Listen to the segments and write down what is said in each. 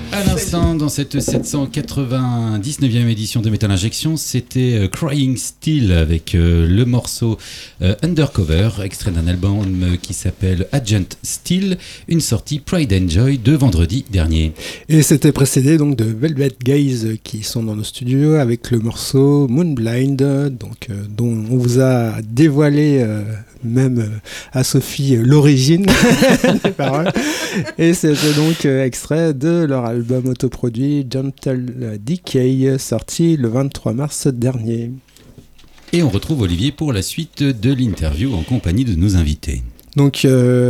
À l'instant, dans cette 799e édition de Metal Injection, c'était Crying Still avec le morceau Undercover, extrait d'un album qui s'appelle Agent Still, une sortie Pride and Joy de vendredi dernier. Et c'était précédé donc de Velvet Gaze qui sont dans nos studios avec le morceau Moonblind, donc, dont on vous a dévoilé même à Sophie l'origine des paroles. Et c'était donc extrait de leur album autoproduit Gentle Decay, sorti le 23 mars dernier. Et on retrouve Olivier pour la suite de l'interview en compagnie de nos invités. Donc,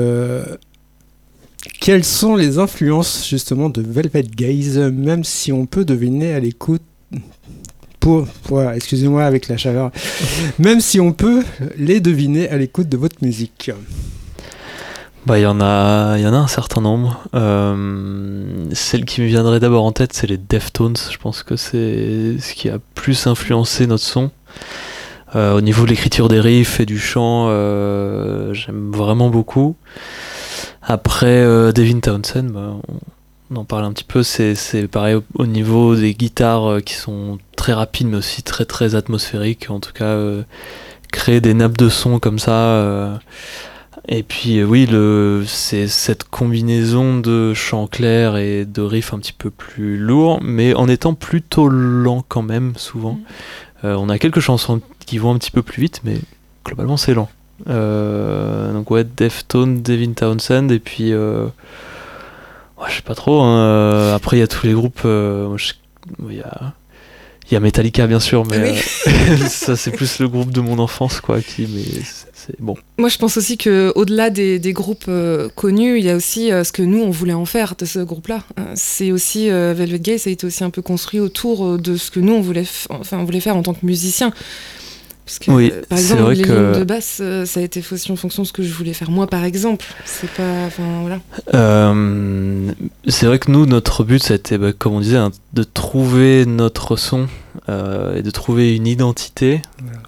quelles sont les influences justement de Velvet Gaze, même si on peut deviner à l'écoute excusez-moi avec la chaleur, même si on peut les deviner à l'écoute de votre musique. Il y en a un certain nombre. Celle qui me viendrait d'abord en tête, c'est les Deftones. Je pense que c'est ce qui a plus influencé notre son. Au niveau de l'écriture des riffs et du chant, j'aime vraiment beaucoup. Après, Devin Townsend, on en parle un petit peu, c'est pareil au niveau des guitares qui sont très rapides mais aussi très très atmosphériques, en tout cas créer des nappes de son comme ça, et puis oui, c'est cette combinaison de chant clair et de riffs un petit peu plus lourds mais en étant plutôt lent quand même souvent. On a quelques chansons qui vont un petit peu plus vite mais globalement c'est lent. Donc ouais, Deftones, Devin Townsend, et puis je sais pas trop, hein. Après il y a tous les groupes, il y a Metallica bien sûr, mais ça c'est plus le groupe de mon enfance quoi, mais c'est bon. Moi je pense aussi que au-delà des groupes connus, il y a aussi ce que nous on voulait en faire de ce groupe-là. C'est aussi Velvet Gaze, ça a été aussi un peu construit autour de ce que nous on voulait faire en tant que musicien. Parce que, oui, par exemple, les lignes de basse, ça a été aussi en fonction de ce que je voulais faire moi, par exemple. C'est pas, voilà. C'est vrai que nous, notre but, ça a été, comme on disait, de trouver notre son et de trouver une identité.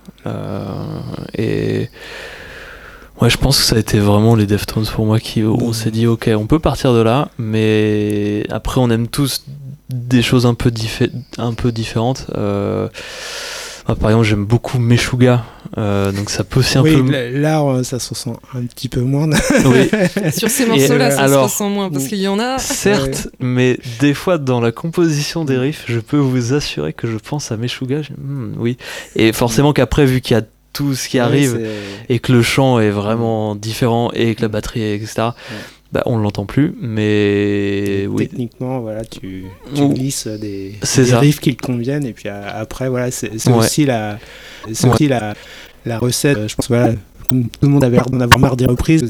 Et ouais, je pense que ça a été vraiment les Deftones pour moi on s'est dit, ok, on peut partir de là, mais après, on aime tous des choses un peu différentes. Par exemple, j'aime beaucoup Meshuggah, donc ça peut aussi un peu... Oui, là, ça se ressent un petit peu moins. Oui. Sur ces morceaux-là, ça se ressent moins, parce qu'il y en a... Certes, mais des fois, dans la composition des riffs, je peux vous assurer que je pense à Meshuggah. Oui. Et forcément qu'après, vu qu'il y a tout ce qui arrive, et que le chant est vraiment différent, et que la batterie, etc., on l'entend plus, mais oui. Techniquement, voilà, tu glisses des riffs qui le conviennent, et puis après, voilà, c'est aussi la recette. Je pense, voilà, comme tout le monde avait l'air d'en avoir marre des reprises,